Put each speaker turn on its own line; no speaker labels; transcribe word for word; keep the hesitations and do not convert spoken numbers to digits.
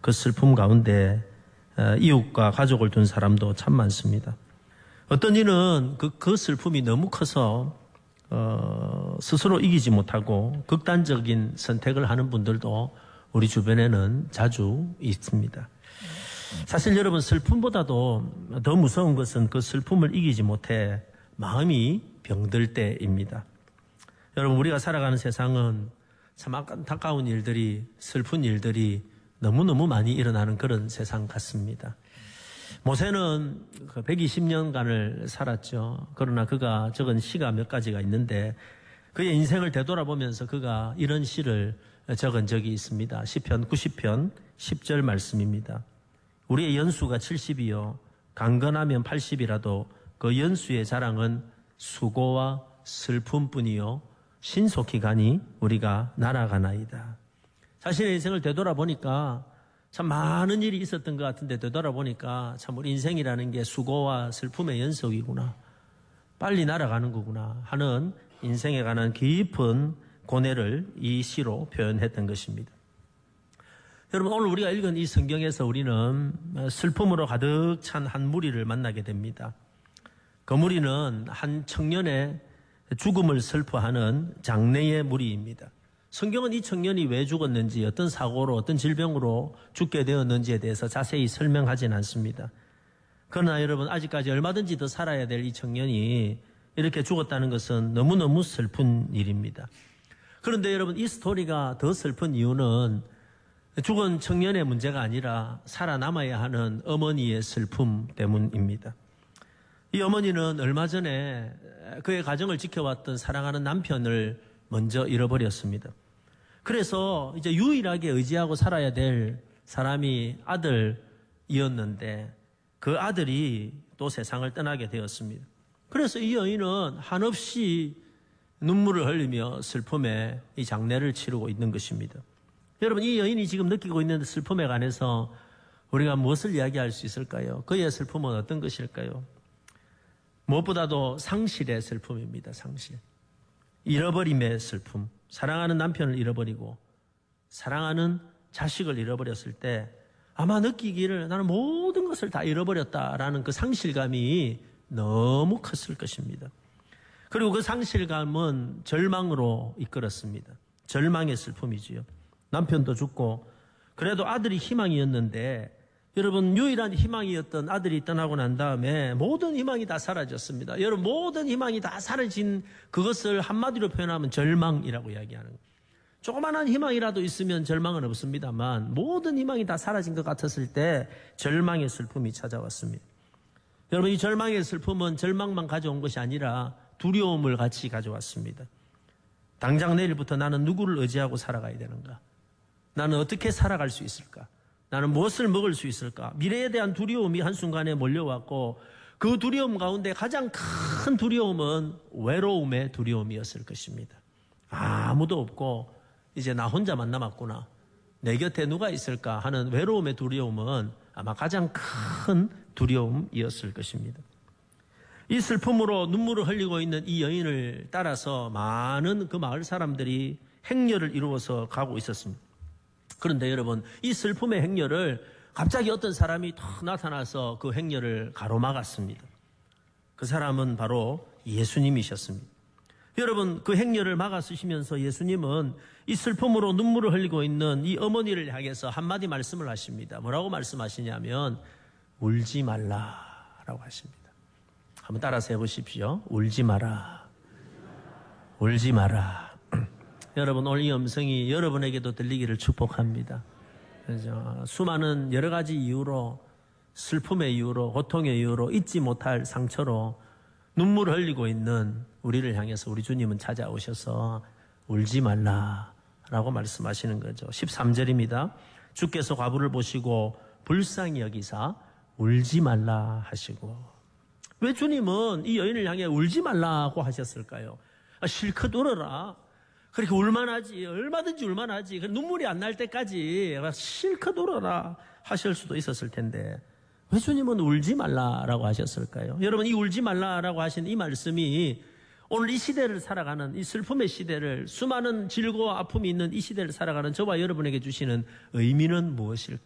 그 슬픔 가운데 이웃과 가족을 둔 사람도 참 많습니다. 어떤 이는 그, 그 슬픔이 너무 커서 어, 스스로 이기지 못하고 극단적인 선택을 하는 분들도 우리 주변에는 자주 있습니다. 사실 여러분, 슬픔보다도 더 무서운 것은 그 슬픔을 이기지 못해 마음이 병들 때입니다. 여러분, 우리가 살아가는 세상은 참 안타까운 일들이, 슬픈 일들이 너무너무 많이 일어나는 그런 세상 같습니다. 모세는 백이십 년간을 살았죠. 그러나 그가 적은 시가 몇 가지가 있는데 그의 인생을 되돌아보면서 그가 이런 시를 적은 적이 있습니다. 시편 구십 편 십 절 말씀입니다. 우리의 연수가 칠십이요 강건하면 팔십이라도 그 연수의 자랑은 수고와 슬픔뿐이요 신속히 가니 우리가 날아가나이다. 자신의 인생을 되돌아보니까 참 많은 일이 있었던 것 같은데 되돌아보니까 참 우리 인생이라는 게 수고와 슬픔의 연속이구나, 빨리 날아가는 거구나 하는 인생에 관한 깊은 고뇌를 이 시로 표현했던 것입니다. 여러분, 오늘 우리가 읽은 이 성경에서 우리는 슬픔으로 가득 찬 한 무리를 만나게 됩니다. 그 무리는 한 청년의 죽음을 슬퍼하는 장래의 무리입니다. 성경은 이 청년이 왜 죽었는지, 어떤 사고로, 어떤 질병으로 죽게 되었는지에 대해서 자세히 설명하진 않습니다. 그러나 여러분, 아직까지 얼마든지 더 살아야 될 이 청년이 이렇게 죽었다는 것은 너무너무 슬픈 일입니다. 그런데 여러분, 이 스토리가 더 슬픈 이유는 죽은 청년의 문제가 아니라 살아남아야 하는 어머니의 슬픔 때문입니다. 이 어머니는 얼마 전에 그의 가정을 지켜왔던 사랑하는 남편을 먼저 잃어버렸습니다. 그래서 이제 유일하게 의지하고 살아야 될 사람이 아들이었는데 그 아들이 또 세상을 떠나게 되었습니다. 그래서 이 여인은 한없이 눈물을 흘리며 슬픔에 이 장례를 치르고 있는 것입니다. 여러분, 이 여인이 지금 느끼고 있는 슬픔에 관해서 우리가 무엇을 이야기할 수 있을까요? 그의 슬픔은 어떤 것일까요? 무엇보다도 상실의 슬픔입니다. 상실. 잃어버림의 슬픔. 사랑하는 남편을 잃어버리고 사랑하는 자식을 잃어버렸을 때 아마 느끼기를 나는 모든 것을 다 잃어버렸다라는 그 상실감이 너무 컸을 것입니다. 그리고 그 상실감은 절망으로 이끌었습니다. 절망의 슬픔이지요. 남편도 죽고 그래도 아들이 희망이었는데 여러분, 유일한 희망이었던 아들이 떠나고 난 다음에 모든 희망이 다 사라졌습니다. 여러분, 모든 희망이 다 사라진 그것을 한마디로 표현하면 절망이라고 이야기하는 거예요. 조그마한 희망이라도 있으면 절망은 없습니다만 모든 희망이 다 사라진 것 같았을 때 절망의 슬픔이 찾아왔습니다. 여러분, 이 절망의 슬픔은 절망만 가져온 것이 아니라 두려움을 같이 가져왔습니다. 당장 내일부터 나는 누구를 의지하고 살아가야 되는가? 나는 어떻게 살아갈 수 있을까? 나는 무엇을 먹을 수 있을까? 미래에 대한 두려움이 한순간에 몰려왔고 그 두려움 가운데 가장 큰 두려움은 외로움의 두려움이었을 것입니다. 아무도 없고 이제 나 혼자만 남았구나. 내 곁에 누가 있을까 하는 외로움의 두려움은 아마 가장 큰 두려움이었을 것입니다. 이 슬픔으로 눈물을 흘리고 있는 이 여인을 따라서 많은 그 마을 사람들이 행렬을 이루어서 가고 있었습니다. 그런데 여러분, 이 슬픔의 행렬을 갑자기 어떤 사람이 탁 나타나서 그 행렬을 가로막았습니다. 그 사람은 바로 예수님이셨습니다. 여러분, 그 행렬을 막아쓰시면서 예수님은 이 슬픔으로 눈물을 흘리고 있는 이 어머니를 향해서 한마디 말씀을 하십니다. 뭐라고 말씀하시냐면 울지 말라라고 하십니다. 한번 따라서 해보십시오. 울지 마라. 울지 마라. 여러분, 오늘 이 음성이 여러분에게도 들리기를 축복합니다. 그래서 수많은 여러 가지 이유로, 슬픔의 이유로, 고통의 이유로, 잊지 못할 상처로 눈물을 흘리고 있는 우리를 향해서 우리 주님은 찾아오셔서 울지 말라라고 말씀하시는 거죠. 십삼 절입니다. 주께서 과부를 보시고 불쌍히 여기사 울지 말라 하시고. 왜 주님은 이 여인을 향해 울지 말라고 하셨을까요? 아, 실컷 울어라. 그렇게 울만하지. 얼마든지 울만하지. 눈물이 안 날 때까지 실컷 울어라 하실 수도 있었을 텐데 왜 주님은 울지 말라라고 하셨을까요? 여러분, 이 울지 말라라고 하신 이 말씀이 오늘 이 시대를 살아가는, 이 슬픔의 시대를, 수많은 질고와 아픔이 있는 이 시대를 살아가는 저와 여러분에게 주시는 의미는 무엇일까?